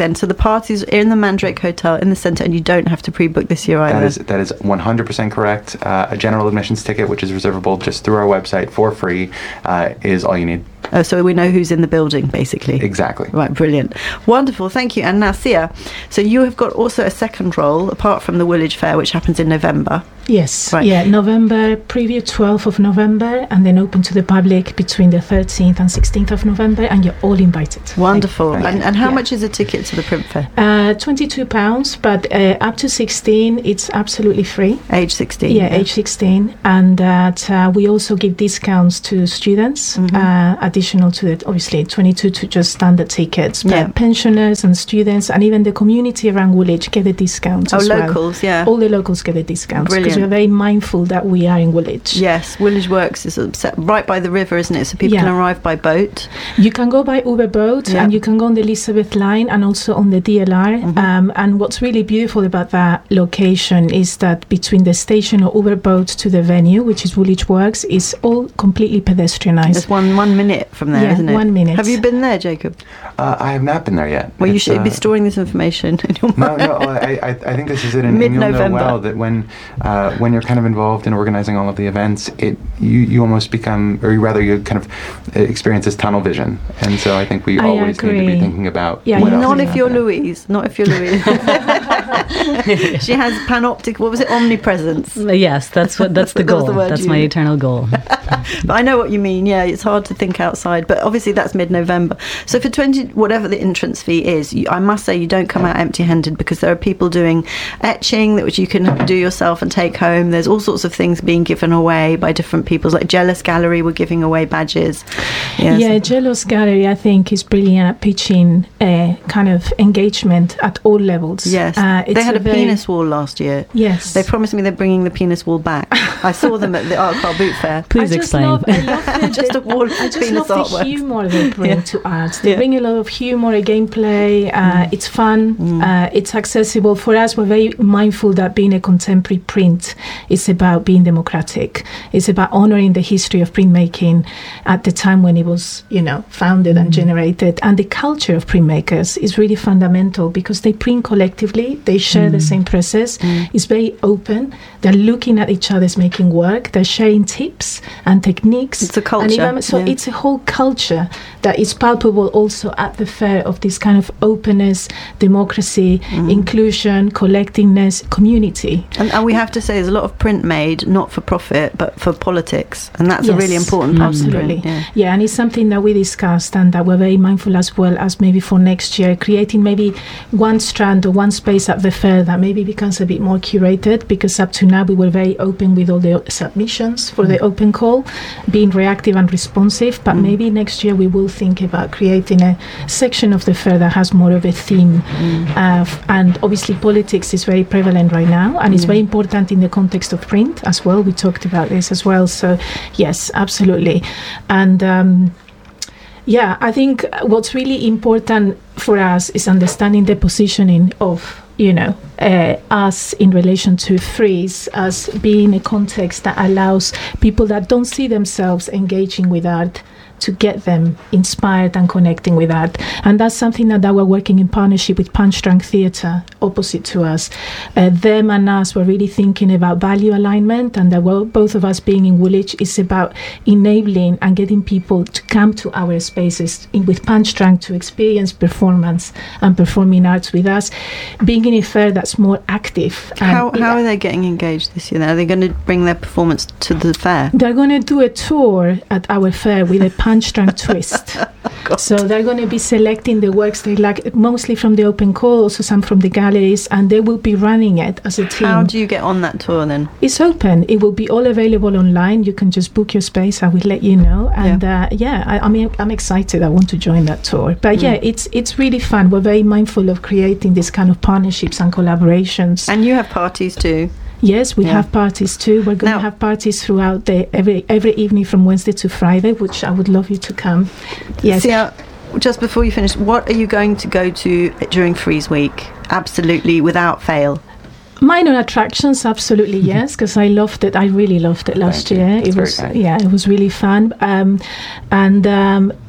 again. So the parties are in the Mandrake Hotel in the centre, and you don't have to pre-book this year either. That is that is one hundred percent correct. Uh, a general admissions ticket, which is reservable just through our website for free, uh, is all you need. Oh, so we know who's in the building, basically. Exactly. Right, brilliant. Wonderful, thank you. And now, Sia, so you have got also a second role, apart from the Woolwich Fair, which happens in November. Yes, Right. yeah, November, preview twelfth of November, and then open to the public between the thirteenth and sixteenth of November, and you're all invited. Wonderful. Thank you. And, and how Yeah. much is a ticket to the print fair? Uh, twenty-two pounds, but uh, up to sixteen, it's absolutely free. Age sixteen? Yeah, age sixteen, and that uh, we also give discounts to students, Mhm. uh, additional to it, obviously twenty-two to just standard tickets. But Yeah. pensioners and students, and even the community around Woolwich get the discounts Oh, as well. locals, yeah. All the locals get the discounts because Brilliant. we're very mindful that we are in Woolwich. Yes, Woolwich Works is set right by the river, isn't it? So people Yeah. can arrive by boat. You can go by Uber boat, Yeah. and you can go on the Elizabeth line and also on the D L R. Mhm. Um, and what's really beautiful about that location is that between the station or Uber boat to the venue, which is Woolwich Works, is all completely pedestrianised. There's one one minute from there, Yeah, isn't it? one minute. Have you been there, Jacob? Uh, I have not been there yet. Well, you It's, should be uh, storing this information in your No, mind. no. I, I, I think this is it, and, and you'll know Mid-November. well that when, uh, when you're kind of involved in organizing all of the events, it you, you almost become, or rather, you kind of experience this tunnel vision, and so I think we I always need to agree. be thinking about. Yeah, what you else Not is if you're happening. Louise. Not if you're Louise. She has panoptic. What was it? Omnipresence. Yes, that's what that's the That was goal. the word that's you my used. eternal goal. But I know what you mean. Yeah, it's hard to think outside. But obviously, that's mid-November. So for twenty, whatever the entrance fee is, you, I must say you don't come out empty-handed, because there are people doing etching that which you can do yourself and take home. There's all sorts of things being given away by different people. Like Jealous Gallery were giving away badges. Yes. Yeah, Jealous Gallery, I think, is brilliant at pitching uh, kind of engagement at all levels. Yes. Uh, They it's had a, very- penis wall last year. Yes. They promised me they're bringing the penis wall back. I saw them at the Art Car Boot Fair. Please I just explain. Love, I love the, Just a wall I just penis love the artwork. humour they bring Yeah. to art. They Yeah. bring a lot of humour, a gameplay. Uh, It's fun. Mm. Uh, it's accessible. For us, we're very mindful that being a contemporary print is about being democratic. It's about honouring the history of printmaking at the time when it was, you know, founded and generated. And the culture of printmakers is really fundamental because they print collectively. They share the same process. It's very open. They're looking at each other's making work. They're sharing tips and techniques. It's a And culture. even- so yeah. it's a whole culture that is palpable also at the fair, of this kind of openness, democracy, inclusion, collectingness, community. And, and we have to say there's a lot of print made, not for profit, but for politics. And that's a Yes. really important part of Absolutely. print. Yeah. Yeah, and it's something that we discussed and that we're very mindful as well as maybe for next year, creating maybe one strand or one space at the fair that maybe becomes a bit more curated, because up to now we were very open with all the submissions for the open call, being reactive and responsive, but maybe next year we will think about creating a section of the fair that has more of a theme. Uh, f- and obviously politics is very prevalent right now, and it's very important in the context of print as well. We talked about this as well. So yes, absolutely. And um, yeah, I think what's really important for us is understanding the positioning of, you know, uh, us in relation to Frieze as being a context that allows people that don't see themselves engaging with art to get them inspired and connecting with art. And that's something that, that we're working in partnership with Punch Drunk Theatre opposite to us. Uh, them and us were really thinking about value alignment, and that well, both of us being in Woolwich is about enabling and getting people to come to our spaces in, with Punch Drunk to experience performance and performing arts with us, being in a fair that's more active. And How, how are they getting engaged this year then? Are they going to bring their performance to the fair? they're going to do a tour at our fair with a Punch Drunk twist. So they're going to be selecting the works they like, mostly from the open call, also some from the galleries, and they will be running it as a team. How do you get on that tour then? It's open. It will be all available online. You can just book your space. I will let you know. And yeah, uh, yeah I, I mean, I'm excited. I want to join that tour. But mm. yeah, it's it's really fun. We're very mindful of creating this kind of partnerships and collaborations. And you have parties too. Yes, we Yeah. have parties too. We're going Now- to have parties throughout the every every evening from Wednesday to Friday, which I would love you to come. Yes. See, uh, just before you finish, what are you going to go to during Frieze Week? Absolutely, without fail. Minor attractions, absolutely yes, because I loved it. I really loved it last Thank you. year. That's it very was kind. yeah, it was really fun. Um, and um,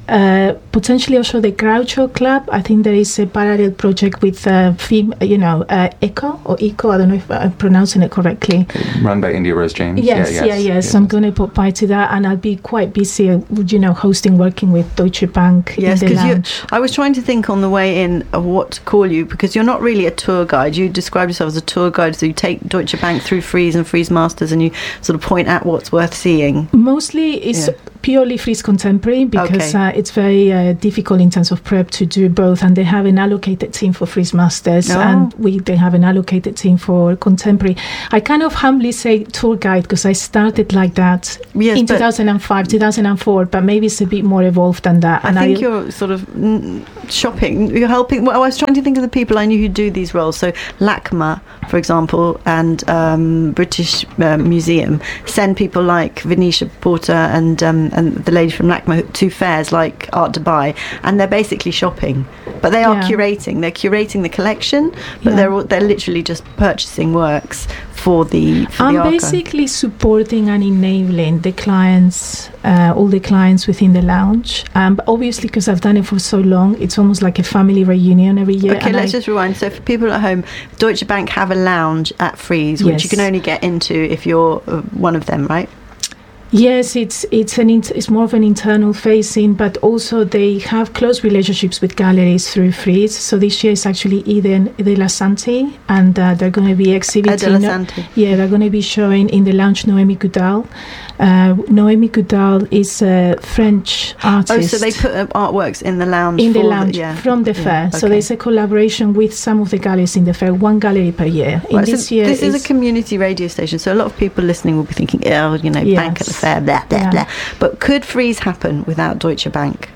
uh, potentially also the Groucho Club. I think there is a parallel project with, uh, fem- you know, uh, ECHO or ECHO. I don't know if I'm pronouncing it correctly. Run by India Rose James. Yes, yeah, yeah, yes. yes. So I'm going to put by to that, and I'll be quite busy, uh, you know, hosting, working with Deutsche Bank Yes, in the because lounge. I was trying to think on the way in of what to call you, because you're not really a tour guide. You describe yourself as a tour guide, so you take Deutsche Bank through Frieze and Frieze Masters, and you sort of point out what's worth seeing. Mostly it's Yeah. purely Frieze Contemporary because Okay. uh, it's very uh, difficult in terms of prep to do both, and they have an allocated team for Frieze Masters, Oh. and we they have an allocated team for Contemporary. I kind of humbly say tour guide because I started like that Yes, in but- two thousand five, two thousand four, but maybe it's a bit more evolved than that. I and think you're sort of mm, shopping. You're helping. Well, I was trying to think of the people I knew who do these roles. So LACMA, for example, and um, British uh, Museum send people like Venetia Porter and um, and the lady from LACMA to fairs like Art Dubai, and they're basically shopping, but they are Yeah. curating. They're curating the collection, but Yeah. they're all, they're literally just purchasing works for the. For I'm the archive. basically supporting and enabling the clients, uh, all the clients within the lounge. Um, but obviously, because I've done it for so long, it's almost like a family reunion every year. Okay, and let's I- just rewind. So for people at home, Deutsche Bank have a lounge at Frieze, which Yes. you can only get into if you're uh, one of them, right? Yes, it's it's an int- it's more of an internal facing, but also they have close relationships with galleries through Frieze. So this year is actually Eden de la Santi, and uh, they're going to be exhibiting. De la Santi. Yeah, they're going to be showing in the lounge Noémie Goudal. Uh, Noémie Goudal is a French artist. Oh, so they put uh, artworks in the lounge. in the for lounge yeah. from the Yeah, fair. So okay. there's a collaboration with some of the galleries in the fair, one gallery per year. In Right, so this year, this is a it's- community radio station, so a lot of people listening will be thinking, oh, you know, bank at the Yes. fair, blah, blah, Yeah. blah. But could Frieze happen without Deutsche Bank?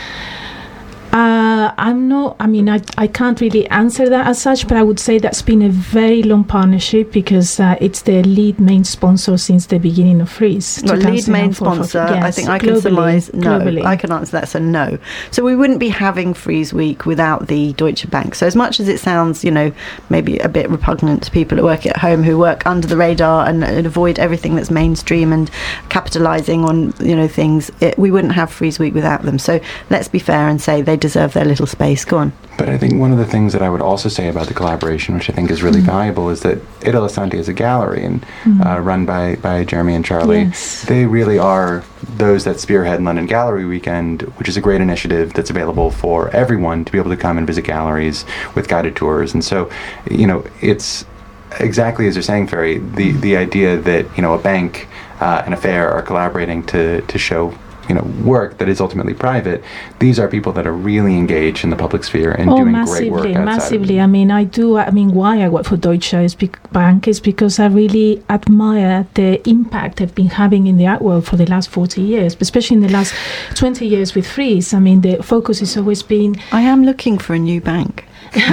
Uh, I'm not, I mean, I, I can't really answer that as such, but I would say that's been a very long partnership because uh, it's the lead main sponsor since the beginning of Frieze. Well, lead main two thousand four. sponsor, I Yes, think I can globally, surmise no. globally. I can answer that, so no. So we wouldn't be having Frieze Week without the Deutsche Bank. So as much as it sounds, you know, maybe a bit repugnant to people who work at home who work under the radar and, and avoid everything that's mainstream and capitalising on, you know, things, it, we wouldn't have Frieze Week without them. So let's be fair and say they deserve their little space. Go on. But I think one of the things that I would also say about the collaboration, which I think is really Mm. valuable, is that Ida La Santi is a gallery and Mm. uh, run by, by Jeremy and Charlie. Yes. They really are those that spearhead London Gallery Weekend, which is a great initiative that's available for everyone to be able to come and visit galleries with guided tours. And so, you know, it's exactly as you're saying, Ferry, the, the idea that, you know, a bank uh, and a fair are collaborating to, to show, you know, work that is ultimately private. These are people that are really engaged in the public sphere and Oh, doing massively, great work outside. massively. I mean, I do. I mean, why I work for Deutsche is bec- Bank is because I really admire the impact they've been having in the art world for the last forty years, especially in the last twenty years with Frieze. I mean, the focus has always been I am looking for a new bank.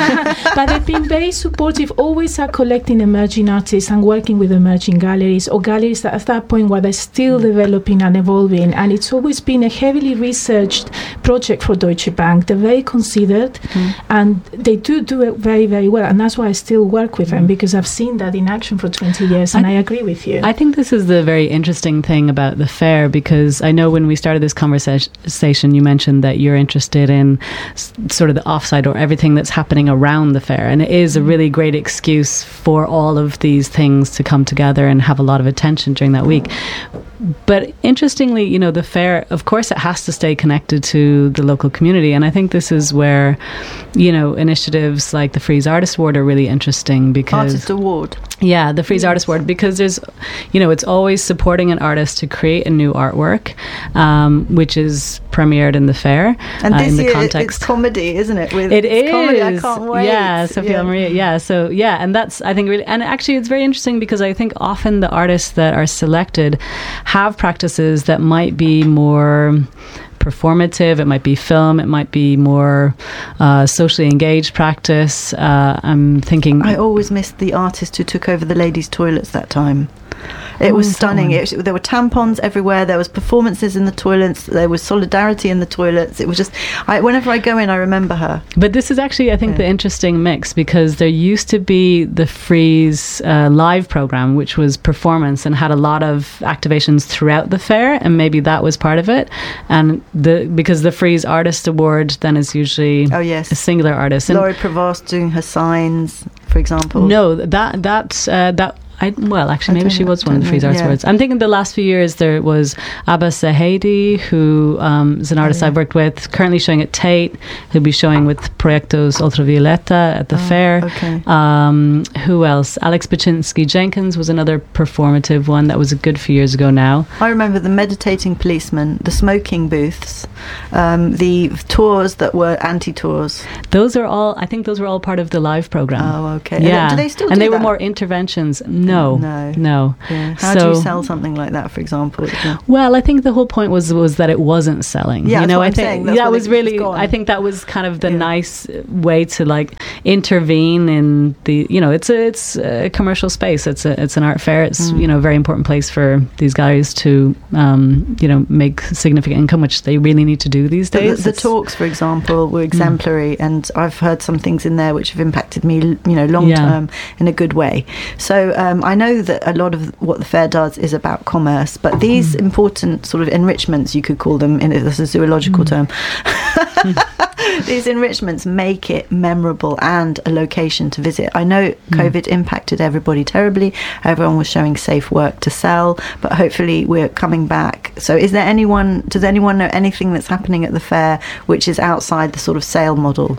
but they've been very supportive, always are collecting emerging artists and working with emerging galleries or galleries that at that point where they're still developing and evolving. And it's always been a heavily researched project for Deutsche Bank. They're very considered Mm. and they do do it very, very well. And that's why I still work with them because I've seen that in action for twenty years. And I, I- I agree with you. I think this is the very interesting thing about the fair, because I know when we started this conversation, you mentioned that you're interested in s- sort of the offsite or everything that's happening around the fair. And it is a really great excuse for all of these things to come together and have a lot of attention during that week. But interestingly, you know, the fair, of course, it has to stay connected to the local community. And I think this is where, you know, initiatives like the Frieze Artist Award are really interesting because... Artist Award. Yeah, the Frieze Artist Award, because there's, you know, it's always supporting an artist to create a new artwork, um, which is premiered in the fair. And uh, this in the year context. it's comedy, isn't it? With It it's is. comedy. I can't wait. Yeah, Sophia Yeah. Maria. Yeah, so yeah, and that's I think really, and actually it's very interesting because I think often the artists that are selected have practices that might be more performative. It might be film. It might be more uh, socially engaged practice. Uh, I'm thinking. I always missed the artist who took over the ladies' toilets that time. It Oh, was that stunning. one. It, there were tampons everywhere. There was performances in the toilets. There was solidarity in the toilets. It was just, I, whenever I go in, I remember her. But this is actually, I think, Yeah. the interesting mix, because there used to be the Frieze uh, live program, which was performance and had a lot of activations throughout the fair, and maybe that was part of it. And the because the Frieze Artist Award then is usually Oh, yes. a singular artist. And Laurie Prevost doing her signs, for example. no, that that uh, that. I, well, actually, I maybe don't she know, was one of the don't Frieze know, Arts yeah. Awards. I'm thinking the last few years there was Abba Sahedi, who um, is an artist Oh, yeah. I've worked with, currently showing at Tate. He'll be showing with Proyectos Ultravioleta at the Oh, fair. okay. Um, who else? Alex Baczynski Jenkins was another performative one that was a good few years ago now. I remember the meditating policeman, the smoking booths, um, the tours that were anti-tours. Those are all, I think those were all part of the live program. Oh, okay. And Yeah. do they still and do they were that? more interventions. No. No. No. Yeah. How So- do you sell something like that, for example? Yeah. Well, I think the whole point was was that it wasn't selling. Yeah, you that's know, what I I'm think saying. That's that what was they- really. it's gone. I think that was kind of the Yeah. nice way to like intervene in the. You know, it's a it's a commercial space. It's a it's an art fair. It's Mm. you know a very important place for these galleries to um, you know make significant income, which they really need to do these The, days. the It's- talks, for example, were exemplary, and I've heard some things in there which have impacted me, you know, long Yeah. term in a good way. So um, I know that a lot of what the fair does is about commerce, but these important sort of enrichments, you could call them, in this is a zoological term. These enrichments make it memorable and a location to visit. I know COVID impacted everybody terribly. Everyone was showing safe work to sell, but hopefully we're coming back. So is there anyone, does anyone know anything that's happening at the fair which is outside the sort of sale model?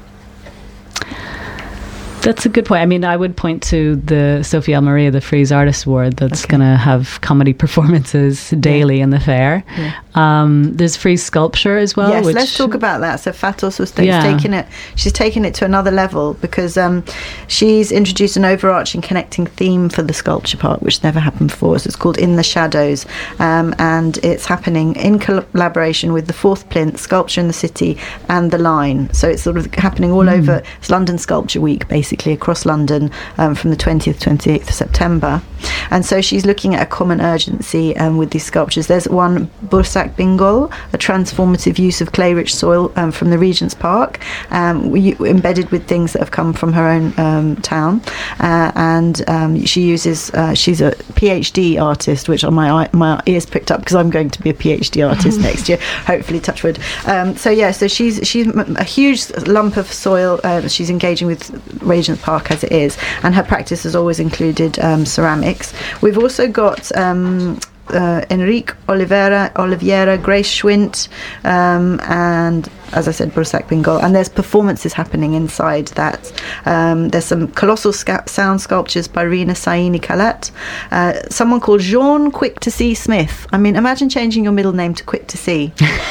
That's a good point. I mean, I would point to the Sophie Almeria, the Frieze Artist Award, that's Okay. going to have comedy performances daily in the fair. Yeah. Um, there's Frieze Sculpture as well. Yes, which, let's talk about that. So Fatos was th- Yeah. taking it. She's taken it to another level because um, she's introduced an overarching connecting theme for the sculpture park, which never happened before. So it's called In the Shadows, um, and it's happening in collaboration with the Fourth Plinth, Sculpture in the City, and the Line. So it's sort of happening all Mm. over. It's London Sculpture Week, basically across London, um, from the twentieth, twenty-eighth of September. And so she's looking at a common urgency um, with these sculptures. There's one, Bursak Bingol, a transformative use of clay-rich soil um, from the Regent's Park, um, we, embedded with things that have come from her own um, town. Uh, and um, she uses, uh, she's a PhD artist, which on my eye- my ears picked up because I'm going to be a PhD artist next year, hopefully, touch wood. Um, so yeah, so she's she's m- a huge lump of soil. Uh, she's engaging with Regent's Park as it is, and her practice has always included um, ceramics. We've also got um, uh, Enrique Oliveira, Oliveira, Grace Schwint, um, and as I said, Bursak Bengal, and there's performances happening inside that. Um, there's some colossal sca- sound sculptures by Rina Saini Kalat, uh, someone called Jean Quick to See Smith. I mean, imagine changing your middle name to Quick to See.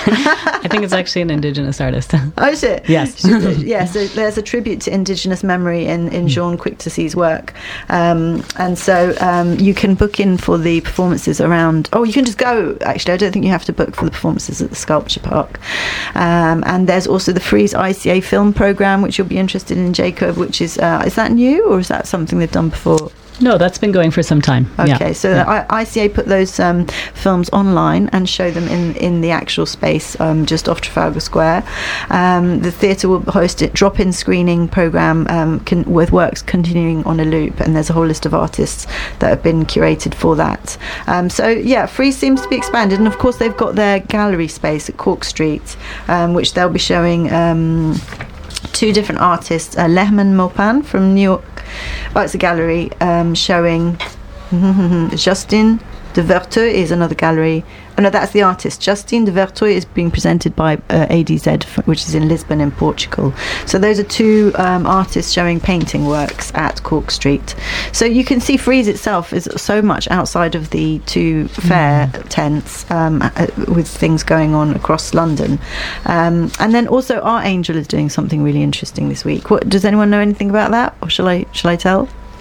I think it's actually an Indigenous artist. Oh, is it? Yes. Yeah, so there's a tribute to Indigenous memory in, in Jean Quick to See's work. Um, and so um, you can book in for the performances around, oh, you can just go, actually. I don't think you have to book for the performances at the Sculpture Park. Um, and there's also the Frieze I C A film programme, which you'll be interested in, Jacob, which is, uh, is that new or is that something they've done before? No, that's been going for some time. Okay, Yeah. so Yeah. I I C A put those um, films online and show them in, in the actual space um, just off Trafalgar Square. Um, the theatre will host a drop-in screening programme um, con- with works continuing on a loop, and there's a whole list of artists that have been curated for that. Um, so yeah, Frieze seems to be expanded, and of course they've got their gallery space at Cork Street, um, which they'll be showing um, two different artists, uh, Lehman Mopan from New York. Oh, it's a gallery um, showing Justin de Verteux is another gallery. Oh no, that's the artist. Justine de Verteux is being presented by uh, A D Z, f- which is in Lisbon in Portugal. So those are two um, artists showing painting works at Cork Street. So you can see Frieze itself is so much outside of the two fair mm. tents, um, uh, with things going on across London. Um, and then also Art Angel is doing something really interesting this week. What, does anyone know anything about that, or shall I shall I tell?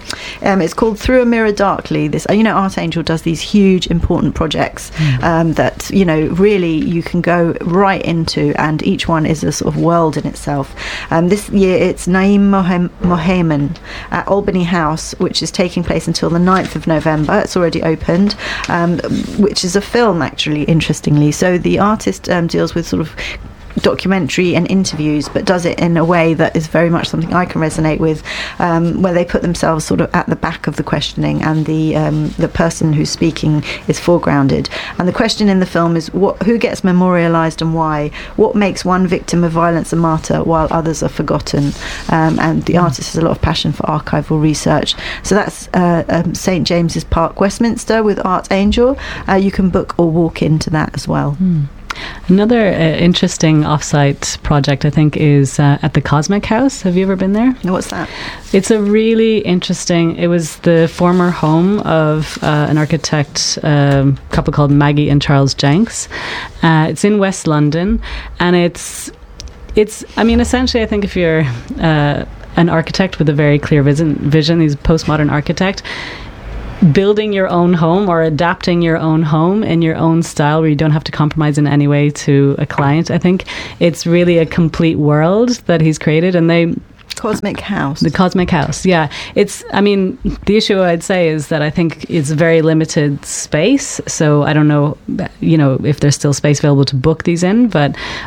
Um, it's called Through a Mirror Darkly. This, you know, Art Angel does these huge, important projects um, that, you know, really you can go right into, and each one is a sort of world in itself. Um, this year it's Naeem Mohem- Mohamed at Albany House, which is taking place until the ninth of November. It's already opened, um, which is a film, actually, interestingly. So the artist um, deals with sort of documentary and interviews, but does it in a way that is very much something I can resonate with, um, where they put themselves sort of at the back of the questioning, and the um, the person who's speaking is foregrounded. And the question in the film is, what, who gets memorialised and why? What makes one victim of violence a martyr while others are forgotten? Um, and the artist has a lot of passion for archival research. So that's uh, um, Saint James's Park, Westminster, with Art Angel. Uh, you can book or walk into that as well. Mm. Another uh, interesting off-site project, I think, is uh, at the Cosmic House. Have you ever been there? What's that? It's a really interesting, it was the former home of uh, an architect um, couple called Maggie and Charles Jenks. Uh, it's in West London, and it's, it's. I mean, essentially, I think if you're uh, an architect with a very clear vision, vision, he's a postmodern architect, building your own home or adapting your own home in your own style where you don't have to compromise in any way to a client. I think it's really a complete world that he's created, and they Cosmic House. The Cosmic House, yeah. It's, I mean, the issue I'd say is that I think it's very limited space, so I don't know, you know, if there's still space available to book these in, but